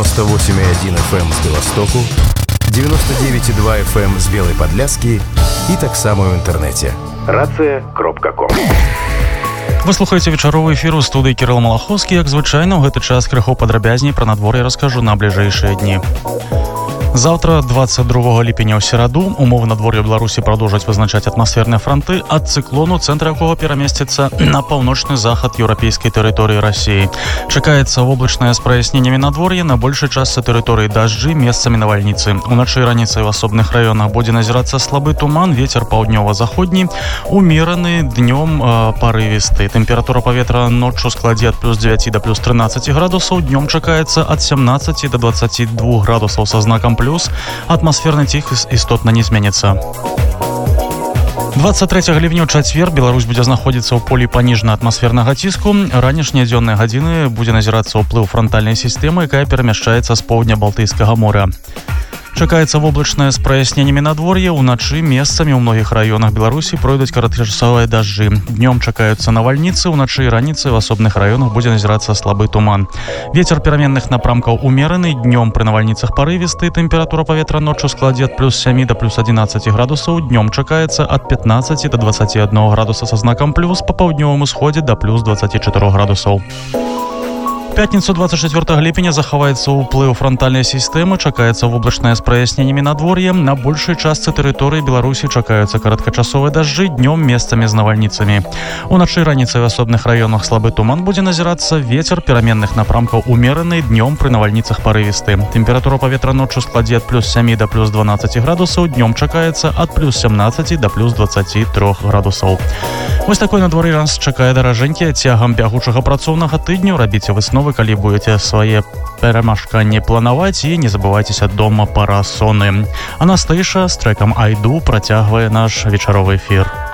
98,1 FM з Беластоку, 99,2 FM з Белай Падляскі і таксама ў інтэрнэце. Рацыя.ком. Вы слухаеце вечаровы эфір у студыі Кірыл Малахоўскі. Як звычайна, ў гэты час крыху падрабязней пра надвор'е раскажу на бліжэйшыя дні. Завтра, 22 ліпеня ў сераду, умовы надвор'я Беларусі прадоўжаць вызначаць атмасферныя франты ад цыклону, цэнтр якога перамесціцца на паўночны захад еўрапейскай тэрыторыі Расіі. Чакаецца воблачнае з праясненнямі надвор'я, на большай частцы тэрыторыі дажджы, месцамі навальніцы. Уначы і раніцай у асобных раёнах будзе назірацца слабы туман, вецер паўднёва-заходні, умераны, днём парывісты. Тэмпература паветра ноччу складзе ад плюс 9 да плюс 13 градусаў, днём чакаецца ад 17 да 22 градусаў са знакам плюс, атмасферны ціх істотна не зменіцца. 23 ліпеня ў чацвер Беларусь будзе знаходзіцца ў полі паніжна-атмасфернага ціску. Ранішнія дзённыя гадзіны будзе назірацца ўплыў франтальнай сістэмы, якая перамяшчаецца з поўдня Балтыйскага моря. Чакаецца воблачнае з праясненнямі надвор'я. Уначы месцамі ў многіх раёнах Беларусі пройдуць кароткачасовыя дажджы. Днём чакаюцца навальніцы, уначы і раніцай у асобных раёнах будзе назірацца слабы туман. Вецер пераменных напрамкаў умераны, днём пры навальніцах парывісты. Тэмпература паветра ноччу складзе ад плюс 7 да плюс 11 градусаў, днём чакаецца ад 15 да 21 градуса са знакам плюс, па паўднёвым усходзе да плюс 24 градусаў. Пятніцу 24 ліпеня захаваецца ўплыў франтальнай сістэмы, чакаецца воблачнае з праясненнямі надвор'я. На большай частцы тэрыторыі Беларусі чакаюцца кароткачасовыя дажджы, днём месцамі з навальніцамі. Уначы раніцай у асобных раёнах слабы туман будзе назірацца, вецер пераменных напрамкаў умераны, днём пры навальніцах парывісты. Тэмпература паветра ноччу складзе ад плюс 7 да плюс 12 градусаў, днём чакаецца ад плюс 17 да плюс 23 градусаў. Вось такой надвор'е нас чакае, даражэнькі, цягам бягучага працоўнага тыдню. Рабіце высновы, калі будете свае перамашканні планаваць, і не забывайцеся дома пара соны. Анастейша з трэкам «Айду» працягвае наш вечаровы эфір.